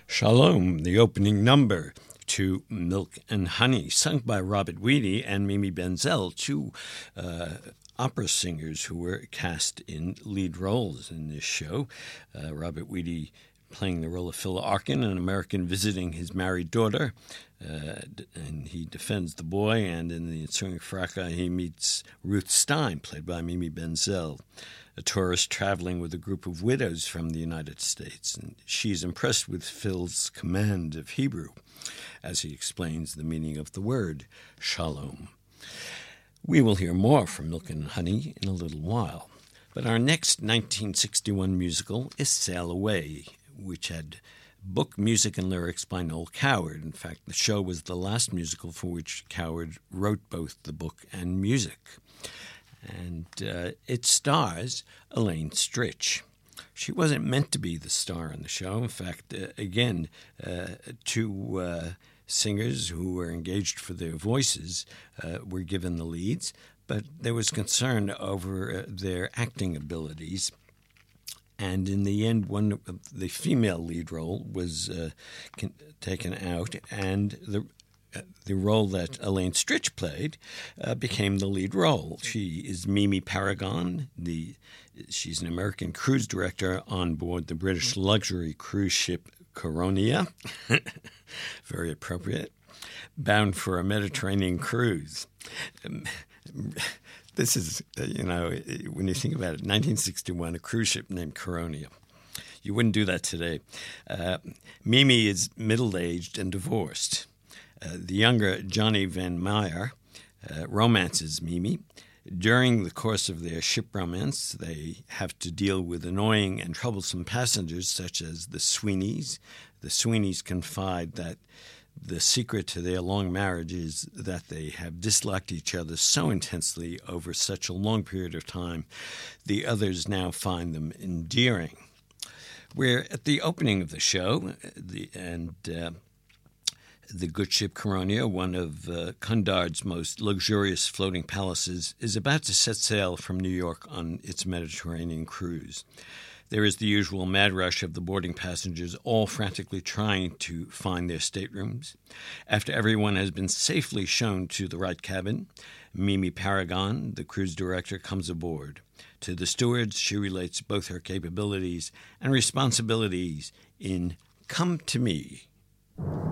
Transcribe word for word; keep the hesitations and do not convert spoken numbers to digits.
Shalom, the opening number to Milk and Honey, sung by Robert Weedy and Mimi Benzel, two uh, opera singers who were cast in lead roles in this show. Uh, Robert Weedy playing the role of Phil Arkin, an American visiting his married daughter, uh, and he defends the boy, and in the ensuing fracas he meets Ruth Stein, played by Mimi Benzel, a tourist traveling with a group of widows from the United States, and she's impressed with Phil's command of Hebrew as he explains the meaning of the word shalom. We will hear more from Milk and Honey in a little while, but our next nineteen sixty-one musical is Sail Away, which had book, music, and lyrics by Noel Coward. In fact, the show was the last musical for which Coward wrote both the book and music. And uh, it stars Elaine Stritch. She wasn't meant to be the star in the show. In fact, uh, again, uh, two uh, singers who were engaged for their voices uh, were given the leads, but there was concern over uh, their acting abilities. And in the end, one of the female lead role was uh, can, taken out, and the uh, the role that Elaine Stritch played uh, became the lead role. She is Mimi Paragon. The she's an American cruise director on board the British luxury cruise ship Coronia, very appropriate, bound for a Mediterranean cruise. Um, This is, uh, you know, when you think about it, nineteen sixty-one, a cruise ship named Coronia. You wouldn't do that today. Uh, Mimi is middle-aged and divorced. Uh, the younger Johnny Van Meyer uh, romances Mimi. During the course of their ship romance, they have to deal with annoying and troublesome passengers such as the Sweeneys. The Sweeneys confide that the secret to their long marriage is that they have disliked each other so intensely over such a long period of time, the others now find them endearing. We're at the opening of the show, the, and uh, the good ship Coronia, one of uh, Cunard's most luxurious floating palaces, is about to set sail from New York on its Mediterranean cruise. There is the usual mad rush of the boarding passengers, all frantically trying to find their staterooms. After everyone has been safely shown to the right cabin, Mimi Paragon, the cruise director, comes aboard. To the stewards, she relates both her capabilities and responsibilities in Come to Me.